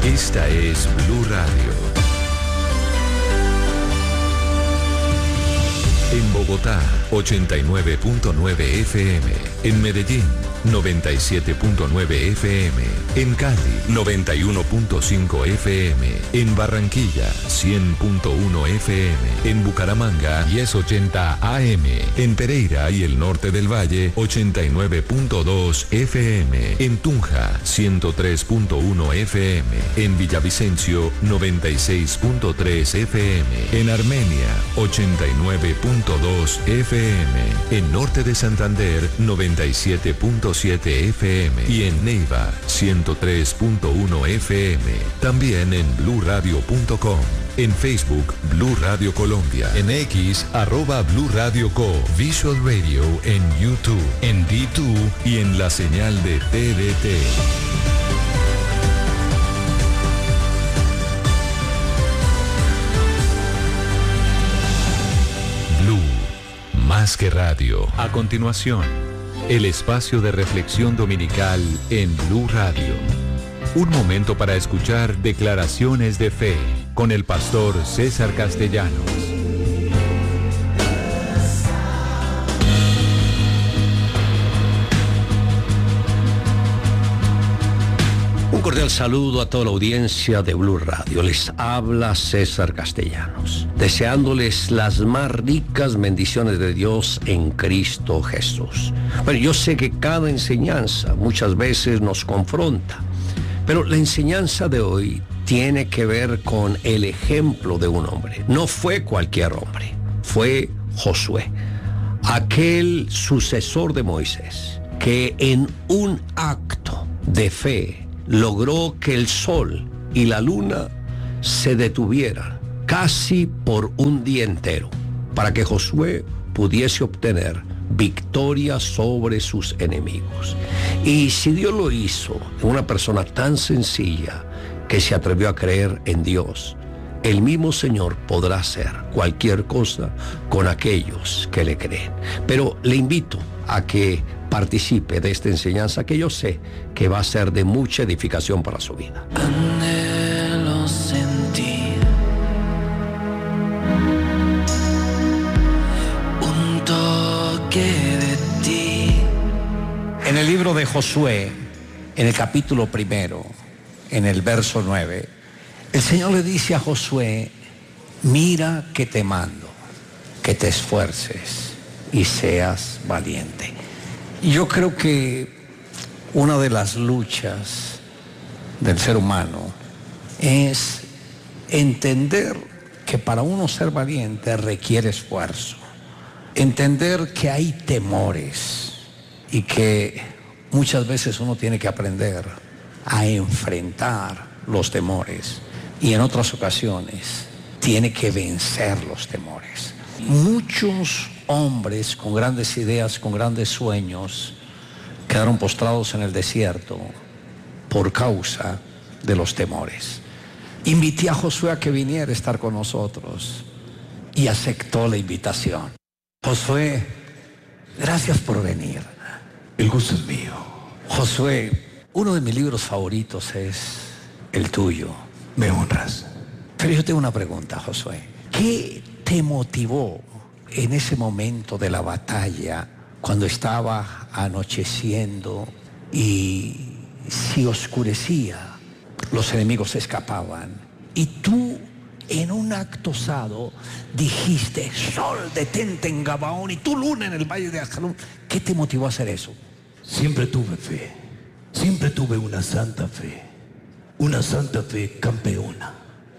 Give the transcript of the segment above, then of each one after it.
Esta es Blue Radio. En Bogotá, 89.9 FM. En Medellín, 97.9 FM. En Cali, 91.5 FM. En Barranquilla, 100.1 FM. En Bucaramanga, 1080 AM. En Pereira y el norte del Valle, 89.2 FM. En Tunja, 103.1 FM. En Villavicencio, 96.3 FM. En Armenia, 89.2 FM. En Norte de Santander, 97.7 FM. Y en Neiva, 103.1 FM. También en bluradio.com. En Facebook, Blue Radio Colombia. En X, @Blue Radio Co. Visual Radio en YouTube, en D2 y en la señal de TDT. Más que radio. A continuación, el espacio de reflexión dominical en Blue Radio. Un momento para escuchar declaraciones de fe con el pastor César Castellanos. Un cordial saludo a toda la audiencia de Blue Radio. Les habla César Castellanos, deseándoles las más ricas bendiciones de Dios en Cristo Jesús. Bueno, yo sé que cada enseñanza muchas veces nos confronta, pero la enseñanza de hoy tiene que ver con el ejemplo de un hombre. No fue cualquier hombre, fue Josué, aquel sucesor de Moisés, que en un acto de fe logró que el sol y la luna se detuvieran casi por un día entero para que Josué pudiese obtener victoria sobre sus enemigos. Y si Dios lo hizo en una persona tan sencilla que se atrevió a creer en Dios, el mismo Señor podrá hacer cualquier cosa con aquellos que le creen. Pero le invito a que participe de esta enseñanza que yo sé que va a ser de mucha edificación para su vida. Anhelo sentir un toque de ti. En el libro de Josué, en el capítulo 1, en el verso 9, el Señor le dice a Josué: mira que te mando, que te esfuerces y seas valiente. Y yo creo que una de las luchas del ser humano es entender que para uno ser valiente requiere esfuerzo. Entender que hay temores y que muchas veces uno tiene que aprender a enfrentar los temores. Y en otras ocasiones tiene que vencer los temores. Muchos hombres con grandes ideas, con grandes sueños, quedaron postrados en el desierto por causa de los temores. Invité a Josué a que viniera a estar con nosotros y aceptó la invitación. Josué, gracias por venir. El gusto es mío. Josué, uno de mis libros favoritos es el tuyo. Me honras. Pero yo tengo una pregunta, Josué. ¿Qué te motivó en ese momento de la batalla, cuando estaba anocheciendo y se oscurecía, los enemigos escapaban, y tú en un acto osado dijiste: sol detente en Gabaón y tú luna en el valle de Ascalón? ¿Qué te motivó a hacer eso? Siempre tuve fe, siempre tuve una santa fe campeona.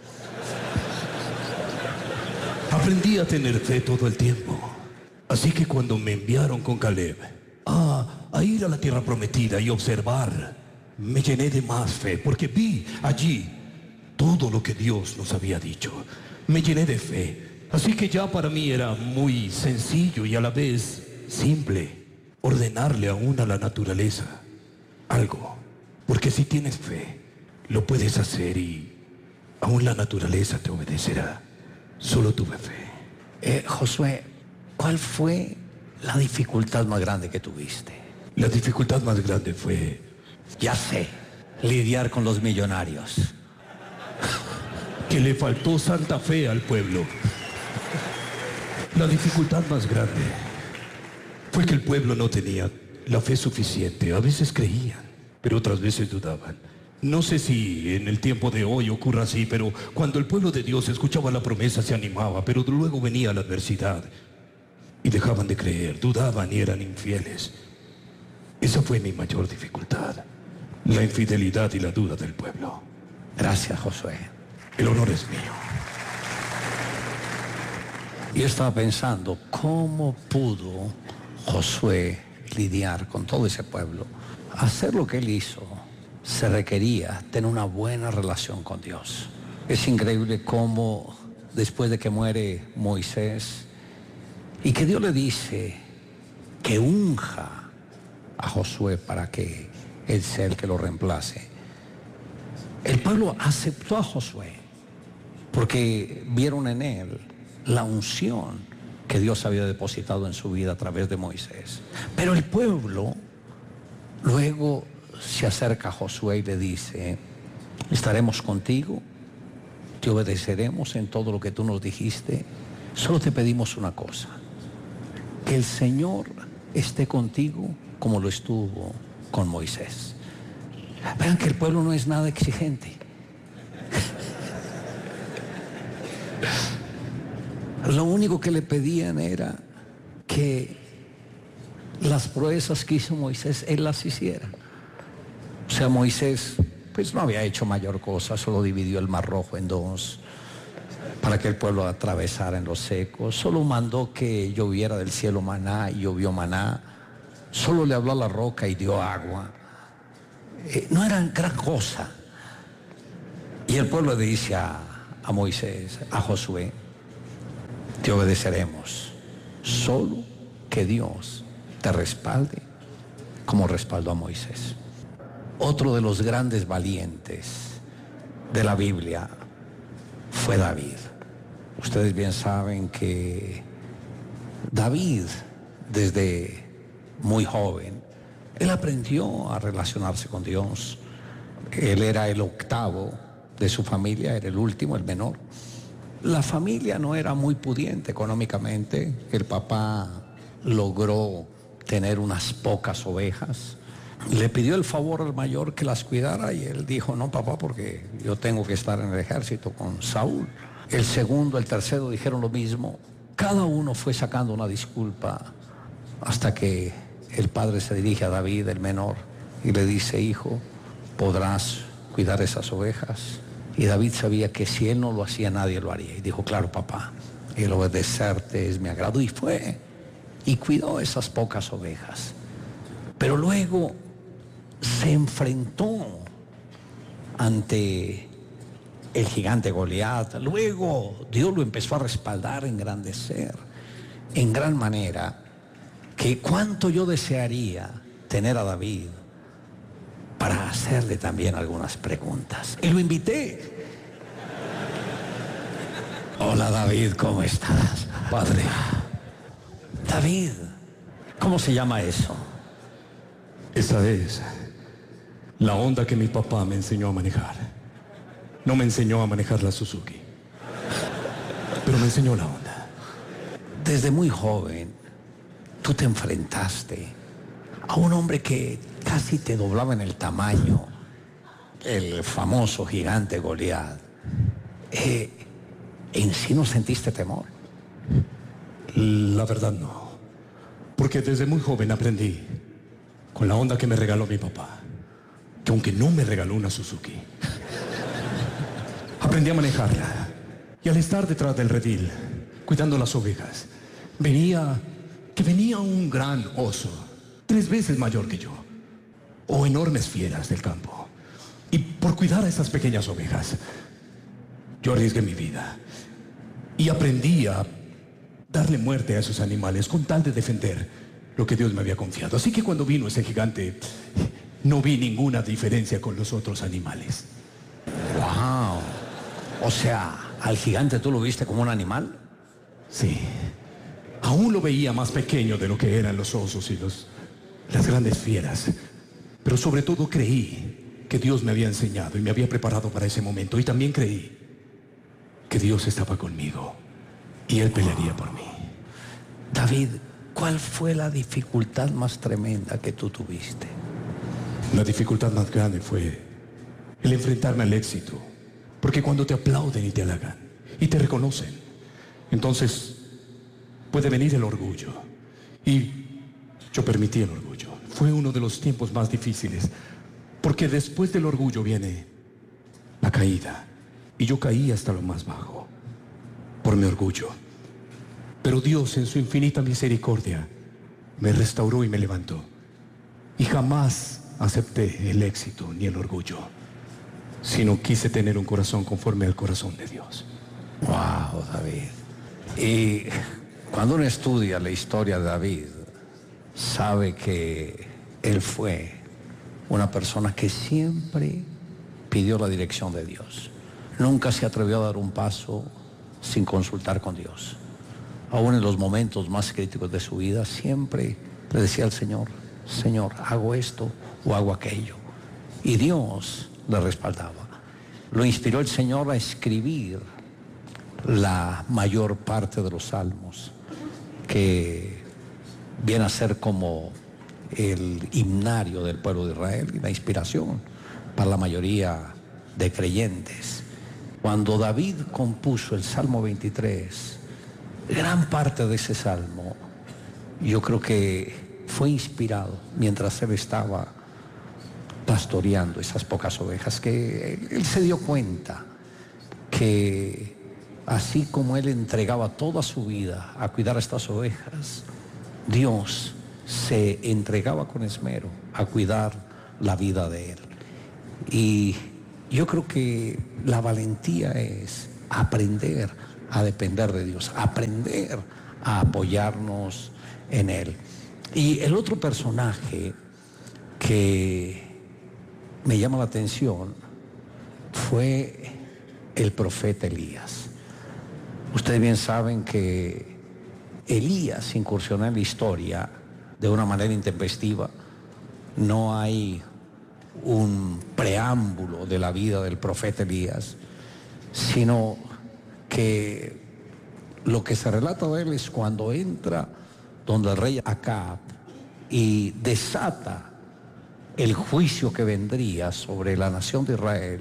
Aprendí a tener fe todo el tiempo. Así que cuando me enviaron con Caleb a ir a la tierra prometida y observar, me llené de más fe, porque vi allí todo lo que Dios nos había dicho. Me llené de fe. Así que ya para mí era muy sencillo y a la vez simple ordenarle aún a la naturaleza algo. Porque si tienes fe, lo puedes hacer y aún la naturaleza te obedecerá. Solo tuve fe. Josué, ¿cuál fue la dificultad más grande que tuviste? La dificultad más grande fue... Ya sé, lidiar con los millonarios. que le faltó santa fe al pueblo. La dificultad más grande fue que el pueblo no tenía la fe suficiente. A veces creían, pero otras veces dudaban. No sé si en el tiempo de hoy ocurra así, pero cuando el pueblo de Dios escuchaba la promesa se animaba, pero luego venía la adversidad y dejaban de creer, dudaban y eran infieles. Esa fue mi mayor dificultad, la infidelidad y la duda del pueblo. Gracias, Josué. El honor es mío. Yo estaba pensando, ¿cómo pudo Josué lidiar con todo ese pueblo? Hacer lo que él hizo, se requería tener una buena relación con Dios. Es increíble cómo después de que muere Moisés y que Dios le dice que unja a Josué para que él sea el que lo reemplace, el pueblo aceptó a Josué porque vieron en él la unción que Dios había depositado en su vida a través de Moisés. Pero el pueblo luego se acerca a Josué y le dice: estaremos contigo, te obedeceremos en todo lo que tú nos dijiste. Solo te pedimos una cosa, que el Señor esté contigo como lo estuvo con Moisés. Vean que el pueblo no es nada exigente. Lo único que le pedían era que las proezas que hizo Moisés, él las hiciera. O sea, Moisés pues no había hecho mayor cosa, solo dividió el Mar Rojo en dos para que el pueblo atravesara en los secos, solo mandó que lloviera del cielo maná y llovió maná, solo le habló a la roca y dio agua. No era gran cosa. Y el pueblo le dice a Moisés, a Josué: te obedeceremos, solo que Dios te respalde como respaldó a Moisés. Otro de los grandes valientes de la Biblia fue David. Ustedes bien saben que David, desde muy joven, él aprendió a relacionarse con Dios. Él era el octavo de su familia, era el último, el menor. La familia no era muy pudiente económicamente. El papá logró tener unas pocas ovejas. Le pidió el favor al mayor que las cuidara y él dijo: no, papá, porque yo tengo que estar en el ejército con Saúl. El segundo, el tercero dijeron lo mismo. Cada uno fue sacando una disculpa hasta que el padre se dirige a David, el menor, y le dice: hijo, ¿podrás cuidar esas ovejas? Y David sabía que si él no lo hacía, nadie lo haría. Y dijo: claro, papá, el obedecerte es mi agrado. Y fue y cuidó esas pocas ovejas. Pero luego se enfrentó ante el gigante Goliat. Luego Dios lo empezó a respaldar, a engrandecer en gran manera, que cuánto yo desearía tener a David para hacerle también algunas preguntas. Y lo invité. Hola, David, ¿cómo estás, padre? David, ¿cómo se llama eso? Esa es la Honda que mi papá me enseñó a manejar. No me enseñó a manejar la Suzuki, pero me enseñó la Honda. Desde muy joven, tú te enfrentaste a un hombre que casi te doblaba en el tamaño, el famoso gigante Goliat. ¿En sí no sentiste temor? La verdad no, porque desde muy joven aprendí con la Honda que me regaló mi papá, que aunque no me regaló una Suzuki, aprendí a manejarla. Y al estar detrás del redil, cuidando las ovejas, venía un gran oso, 3 veces mayor que yo, o enormes fieras del campo. Y por cuidar a esas pequeñas ovejas, yo arriesgué mi vida y aprendí a darle muerte a esos animales con tal de defender lo que Dios me había confiado. Así que cuando vino ese gigante, no vi ninguna diferencia con los otros animales. ¡Wow! O sea, ¿al gigante tú lo viste como un animal? Sí. Aún lo veía más pequeño de lo que eran los osos y las grandes fieras. Pero sobre todo creí que Dios me había enseñado y me había preparado para ese momento. Y también creí que Dios estaba conmigo y Él pelearía por mí. David, ¿cuál fue la dificultad más tremenda que tú tuviste? La dificultad más grande fue el enfrentarme al éxito. Porque cuando te aplauden y te halagan y te reconocen, entonces puede venir el orgullo. Y yo permití el orgullo. Fue uno de los tiempos más difíciles, porque después del orgullo viene la caída. Y yo caí hasta lo más bajo por mi orgullo. Pero Dios, en su infinita misericordia, me restauró y me levantó. Y jamás acepté el éxito ni el orgullo, sino quise tener un corazón conforme al corazón de Dios. Wow, David. Y cuando uno estudia la historia de David, sabe que él fue una persona que siempre pidió la dirección de Dios. Nunca se atrevió a dar un paso sin consultar con Dios. Aún en los momentos más críticos de su vida, siempre le decía al Señor, Señor, hago esto o hago aquello. Y Dios le respaldaba. Lo inspiró el Señor a escribir la mayor parte de los salmos, que viene a ser como el himnario del pueblo de Israel y la inspiración para la mayoría de creyentes. Cuando David compuso el Salmo 23, gran parte de ese salmo, yo creo que fue inspirado mientras él estaba pastoreando esas pocas ovejas, que él se dio cuenta que así como él entregaba toda su vida a cuidar a estas ovejas, Dios se entregaba con esmero a cuidar la vida de él. Y yo creo que la valentía es aprender a depender de Dios, aprender a apoyarnos en Él. Y el otro personaje que me llama la atención fue el profeta Elías. Ustedes bien saben que Elías incursionó en la historia de una manera intempestiva. No hay un preámbulo de la vida del profeta Elías, sino que lo que se relata de él es cuando entra donde el rey Acab y desata el juicio que vendría sobre la nación de Israel.